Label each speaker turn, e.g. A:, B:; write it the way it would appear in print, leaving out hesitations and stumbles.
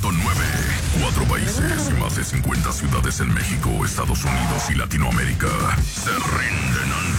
A: Cuatro países y más de 50 ciudades en México, Estados Unidos y Latinoamérica se rinden ante